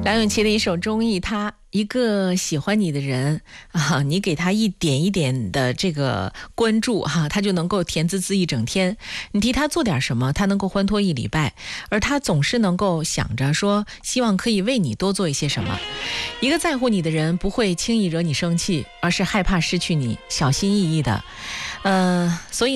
梁咏琪的一首《中意他》，一个喜欢你的人啊，你给他一点一点的这个关注哈，他就能够甜滋滋一整天。你替他做点什么，他能够欢脱一礼拜，而他总是能够想着说，希望可以为你多做一些什么。一个在乎你的人不会轻易惹你生气，而是害怕失去你，小心翼翼的。所以